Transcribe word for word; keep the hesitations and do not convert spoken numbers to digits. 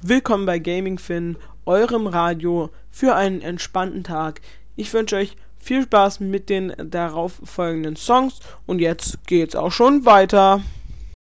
Willkommen bei Gaming Finn, eurem Radio für einen entspannten Tag. Ich wünsche euch viel Spaß mit den darauf folgenden Songs und jetzt geht's auch schon weiter.